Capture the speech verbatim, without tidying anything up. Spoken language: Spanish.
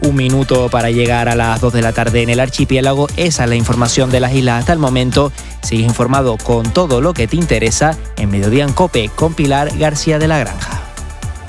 Un minuto para llegar a las dos de la tarde en el archipiélago. Esa es la información de las islas hasta el momento. Sigues informado con todo lo que te interesa en Mediodía en COPE con Pilar García de la Granja.